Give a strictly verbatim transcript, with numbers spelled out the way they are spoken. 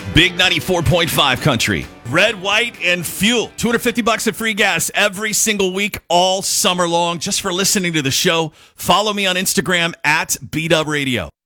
Big ninety-four point five country. Red, white, and fuel. two hundred fifty bucks in free gas every single week, all summer long, just for listening to the show. Follow me on Instagram at B Dub Radio.